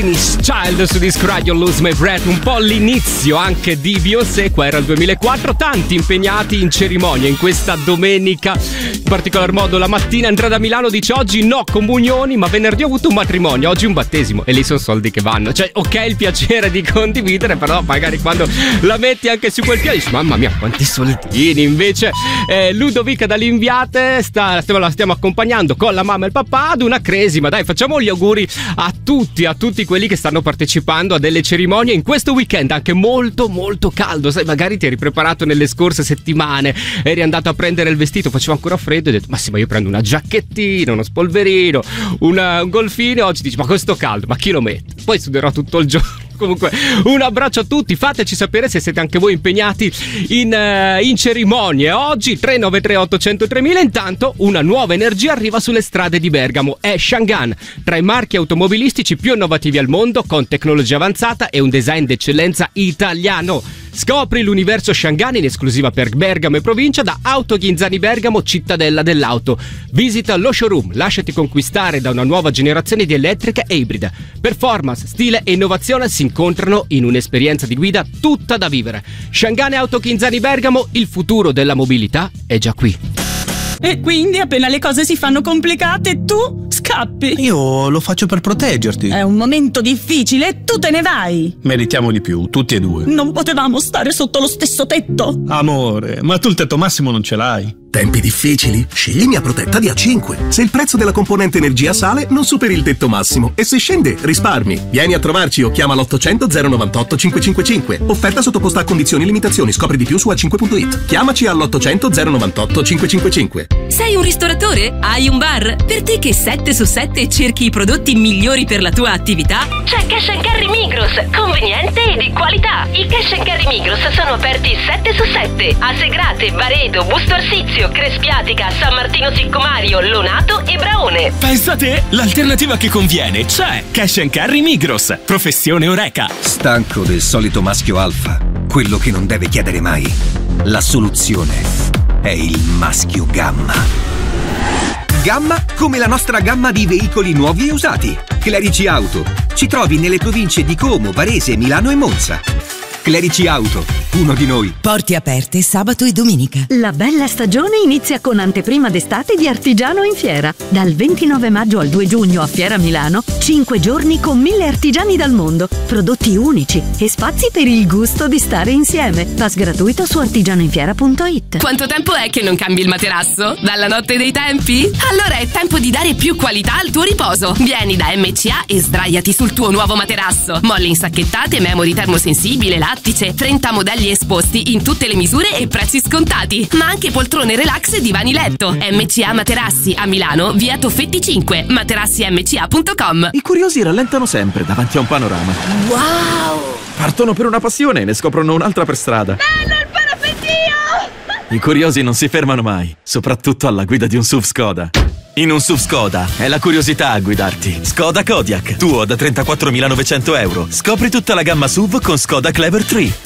Child su Disco Radio, Lose My Breath, un po' l'inizio anche di Beyoncé. Qua era il 2004, tanti impegnati in cerimonia in questa domenica, in particolar modo la mattina. Andrea da Milano dice: oggi no comunioni, ma venerdì ho avuto un matrimonio, oggi un battesimo, e lì sono soldi che vanno. Cioè, ok, il piacere di condividere, però magari quando la metti anche su quel piano dici: mamma mia, quanti soldini. Invece Ludovica da Limviate la stiamo accompagnando con la mamma e il papà ad una cresima. Dai, facciamo gli auguri a tutti quelli che stanno partecipando a delle cerimonie in questo weekend anche molto molto caldo. Sai, magari ti eri preparato nelle scorse settimane, eri andato a prendere il vestito, faceva ancora freddo e hai detto: ma sì, ma io prendo una giacchettina, uno spolverino, un golfino. Oggi dici: ma questo caldo, ma chi lo mette? Poi suderò tutto il giorno. Comunque, un abbraccio a tutti, fateci sapere se siete anche voi impegnati in cerimonie. Oggi 393 800 3000. Intanto una nuova energia arriva sulle strade di Bergamo. È Shangan, tra i marchi automobilistici più innovativi al mondo, con tecnologia avanzata e un design d'eccellenza italiano. Scopri l'universo Shangan in esclusiva per Bergamo e provincia da Auto Ghinzani Bergamo, cittadella dell'auto. Visita lo showroom, lasciati conquistare da una nuova generazione di elettrica e ibrida. Performance, stile e innovazione si incontrano in un'esperienza di guida tutta da vivere. Shangan e Auto Ghinzani Bergamo, il futuro della mobilità è già qui. E quindi appena le cose si fanno complicate tu scappi. Io lo faccio per proteggerti. È un momento difficile e tu te ne vai. Meritiamo di più, tutti e due. Non potevamo stare sotto lo stesso tetto? Amore, ma tu il tetto massimo non ce l'hai. Tempi difficili? Scegli Mia Protetta di A5. Se il prezzo della componente energia sale, non superi il tetto massimo. E se scende, risparmi. Vieni a trovarci o chiama l'800 098 555. Offerta sottoposta a condizioni e limitazioni. Scopri di più su a5.it. Chiamaci all'800 098 555. Sei un ristoratore? Hai un bar? Per te che 7 su 7 cerchi i prodotti migliori per la tua attività? C'è Cash & Carry Migros, conveniente e di qualità. I Cash & Carry Migros sono aperti 7 su 7 a Segrate, Baredo, Busto Arsizio, Crespiatica, San Martino Siccomario, Lonato e Braone. Pensa te, l'alternativa che conviene c'è. Cash & Carry Migros, professione Oreca. Stanco del solito maschio alfa, quello che non deve chiedere mai. La soluzione è il maschio gamma. Gamma come la nostra gamma di veicoli nuovi e usati. Clerici Auto. Ci trovi nelle province di Como, Varese, Milano e Monza. Clerici Auto, uno di noi. Porte aperte sabato e domenica. La bella stagione inizia con anteprima d'estate di Artigiano in Fiera. Dal 29 maggio al 2 giugno a Fiera Milano, 5 giorni con 1000 artigiani dal mondo, prodotti unici e spazi per il gusto di stare insieme. Pass gratuito su artigianoinfiera.it. Quanto tempo è che non cambi il materasso? Dalla notte dei tempi? Allora è tempo di dare più qualità al tuo riposo. Vieni da MCA e sdraiati sul tuo nuovo materasso. Molle insacchettate, memory termosensibile, lattice, 30 modelli esposti in tutte le misure e prezzi scontati, ma anche poltrone relax e divani letto. MCA Materassi a Milano, via Toffetti 5, materassимca.com. I curiosi rallentano sempre davanti a un panorama. Wow! Partono per una passione e ne scoprono un'altra per strada. Bello il parapettio! I curiosi non si fermano mai, soprattutto alla guida di un SUV Skoda. In un SUV Skoda è la curiosità a guidarti. Skoda Kodiaq, tuo da 34.900 euro. Scopri tutta la gamma SUV con Skoda Clever 3.